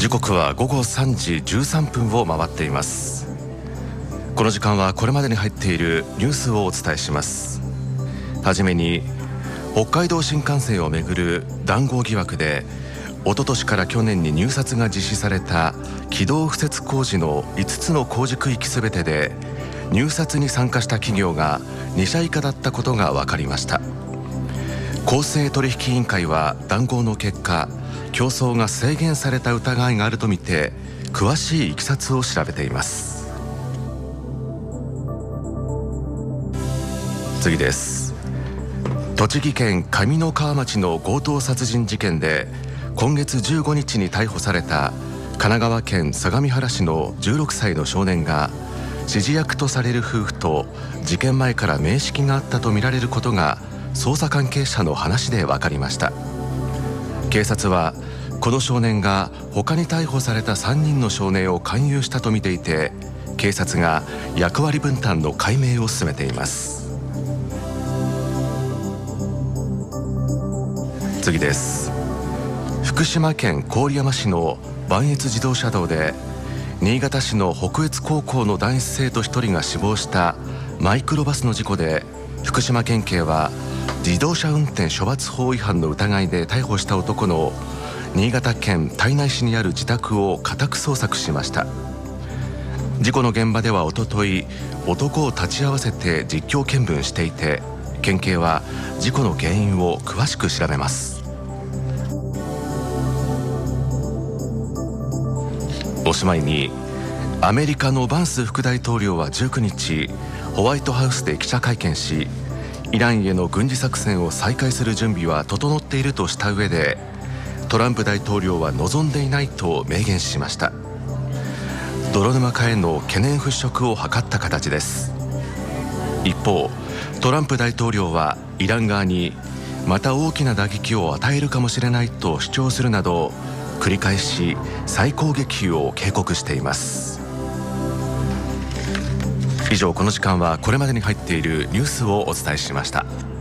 時刻は午後3時13分を回っています。この時間はこれまでに入っているニュースをお伝えします。はじめに、北海道新幹線をめぐる談合疑惑で一昨年から去年に入札が実施された軌道敷設工事の5つの工事区域すべてで入札に参加した企業が2社以下だったことが分かりました。公正取引委員会は談合の結果、競争が制限された疑いがあるとみて詳しいいきさつを調べています。次です。栃木県上三川町の強盗殺人事件で今月15日に逮捕された神奈川県相模原市の16歳の少年が指示役とされる夫婦と事件前から面識があったとみられることが捜査関係者の話で分かりました。警察はこの少年が他に逮捕された3人の少年を勧誘したとみていて、警察が役割分担の解明を進めています。次です。福島県郡山市の磐越自動車道で新潟市の北越高校の男子生徒1人が死亡したマイクロバスの事故で、福島県警は自動車運転処罰法違反の疑いで逮捕した男の新潟県胎内市にある自宅を家宅捜索しました。事故の現場ではおととい、男を立ち会わせて実況見分していて、県警は事故の原因を詳しく調べます。おしまいに、アメリカのバンス副大統領は19日ホワイトハウスで記者会見し、イランへの軍事作戦を再開する準備は整っているとした上で、トランプ大統領は望んでいないと明言しました。泥沼化への懸念払拭を図った形です。一方、トランプ大統領はイラン側にまた大きな打撃を与えるかもしれないと主張するなど、繰り返し再攻撃を警告しています。以上、この時間はこれまでに入っているニュースをお伝えしました。